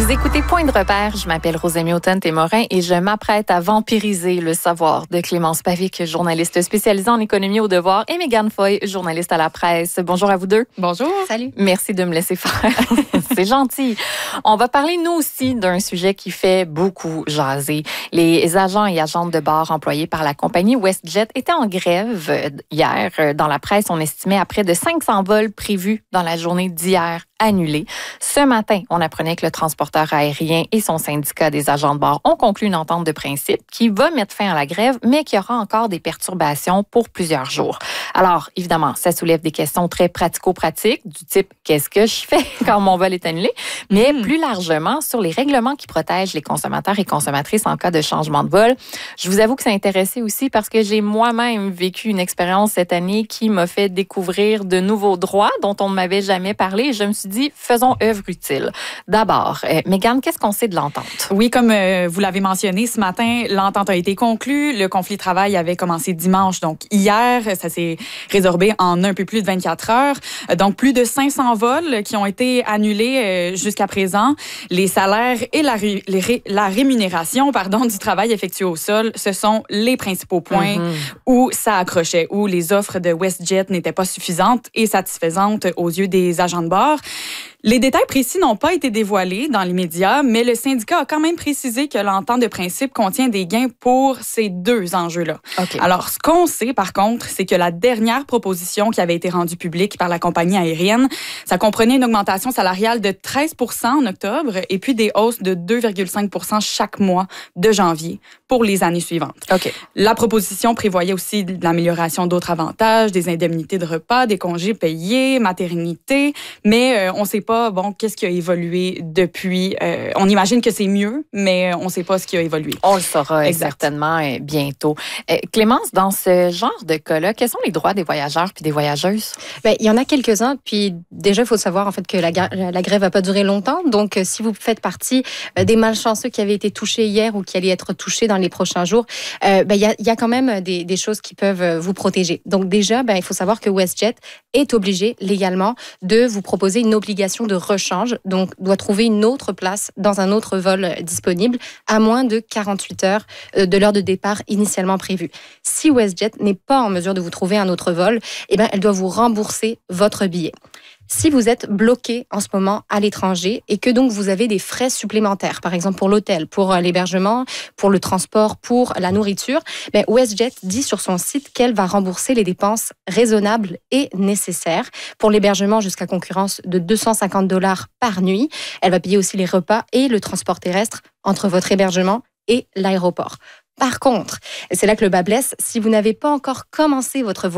Vous écoutez Point de repère. Je m'appelle Rosemie Autonne-Témorin et je m'apprête à vampiriser le savoir de Clémence Pavic, journaliste spécialisée en économie au devoir, et Mégane Foy, journaliste à la presse. Bonjour à vous deux. Bonjour. Salut. Merci de me laisser faire. C'est gentil. On va parler, nous aussi, d'un sujet qui fait beaucoup jaser. Les agents et agentes de bord employés par la compagnie WestJet étaient en grève hier. Dans la presse, on estimait à près de 500 vols prévus dans la journée d'hier annulés. Ce matin, on apprenait que le transporteur aérien et son syndicat des agents de bord ont conclu une entente de principe qui va mettre fin à la grève, mais qui aura encore des perturbations pour plusieurs jours. Alors, évidemment, ça soulève des questions très pratico-pratiques du type « qu'est-ce que je fais quand mon vol est annulé? » Mais plus largement, sur les règlements qui protègent les consommateurs et consommatrices en cas de changement de vol. Je vous avoue que ça intéressait aussi parce que j'ai moi-même vécu une expérience cette année qui m'a fait découvrir de nouveaux droits dont on ne m'avait jamais parlé. Et je me suis dit, faisons œuvre utile. D'abord, Mégane, qu'est-ce qu'on sait de l'entente? Oui, comme vous l'avez mentionné ce matin, l'entente a été conclue. Le conflit de travail avait commencé dimanche, donc hier. Ça s'est résorbé en un peu plus de 24 heures. Donc, plus de 500 vols qui ont été annulés jusqu'à présent. Les salaires et la rémunération du travail effectué au sol, ce sont les principaux points où ça accrochait, où les offres de WestJet n'étaient pas suffisantes et satisfaisantes aux yeux des agents de bord. Les détails précis n'ont pas été dévoilés dans les médias, mais le syndicat a quand même précisé que l'entente de principe contient des gains pour ces deux enjeux-là. Okay. Alors, ce qu'on sait, par contre, c'est que la dernière proposition qui avait été rendue publique par la compagnie aérienne, ça comprenait une augmentation salariale de 13 % en octobre et puis des hausses de 2,5 % chaque mois de janvier pour les années suivantes. Okay. La proposition prévoyait aussi de l'amélioration d'autres avantages, des indemnités de repas, des congés payés, maternité, mais on ne sait pas qu'est-ce qui a évolué depuis. On imagine que c'est mieux, mais on ne sait pas ce qui a évolué. On le saura certainement bientôt. Clémence, dans ce genre de cas-là, quels sont les droits des voyageurs puis des voyageuses? Bien, il y en a quelques-uns. Puis déjà, il faut savoir en fait que la grève va pas durer longtemps. Donc, si vous faites partie des malchanceux qui avaient été touchés hier ou qui allaient être touchés dans les prochains jours, il y a quand même des choses qui peuvent vous protéger. Donc déjà, il faut savoir que WestJet est obligé légalement de vous proposer une obligation de rechange, donc doit trouver une autre place dans un autre vol disponible à moins de 48 heures de l'heure de départ initialement prévue. Si WestJet n'est pas en mesure de vous trouver un autre vol, elle doit vous rembourser votre billet. Si vous êtes bloqué en ce moment à l'étranger et que donc vous avez des frais supplémentaires, par exemple pour l'hôtel, pour l'hébergement, pour le transport, pour la nourriture, WestJet dit sur son site qu'elle va rembourser les dépenses raisonnables et nécessaires. Pour l'hébergement jusqu'à concurrence de $250 par nuit, elle va payer aussi les repas et le transport terrestre entre votre hébergement et l'aéroport. Par contre, c'est là que le bas blesse, si vous n'avez pas encore commencé votre voyage